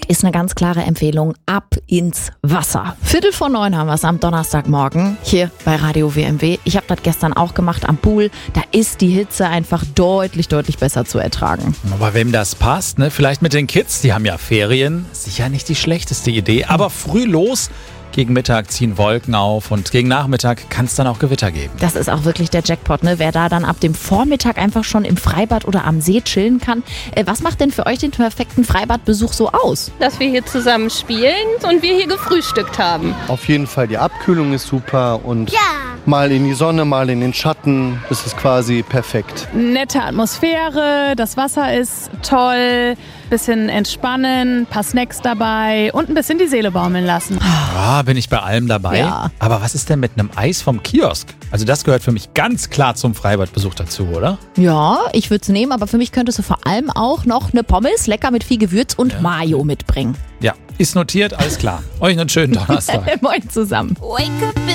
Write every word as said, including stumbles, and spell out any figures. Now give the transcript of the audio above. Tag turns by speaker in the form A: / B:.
A: ist eine ganz klare Empfehlung. Ab ins Wasser. Viertel vor neun haben wir es am Donnerstagmorgen hier bei Radio W M W. Ich habe das gestern auch gemacht am Pool. Da ist die Hitze einfach deutlich, deutlich besser zu ertragen.
B: Aber wem das passt, ne? Vielleicht mit den Kids, die haben ja Ferien. Sicher nicht die schlechteste Idee. Aber früh los. Gegen Mittag ziehen Wolken auf und gegen Nachmittag kann es dann auch Gewitter geben.
A: Das ist auch wirklich der Jackpot, ne? Wer da dann ab dem Vormittag einfach schon im Freibad oder am See chillen kann. Äh, was macht denn für euch den perfekten Freibadbesuch so aus?
C: Dass wir hier zusammen spielen und wir hier gefrühstückt haben.
D: Auf jeden Fall, die Abkühlung ist super und ja. Mal in die Sonne, mal in den Schatten, das ist quasi perfekt.
E: Nette Atmosphäre, das Wasser ist toll, bisschen entspannen, paar Snacks dabei und ein bisschen die Seele baumeln lassen.
B: Ja, bin ich bei allem dabei.
A: Ja.
B: Aber was ist denn mit einem Eis vom Kiosk? Also das gehört für mich ganz klar zum Freibadbesuch dazu, oder?
A: Ja, ich würde es nehmen, aber für mich könntest du vor allem auch noch eine Pommes, lecker mit viel Gewürz und ja. Mayo mitbringen.
B: Ja, ist notiert, alles klar. Euch einen schönen Donnerstag.
A: Moin zusammen.
F: Wake up in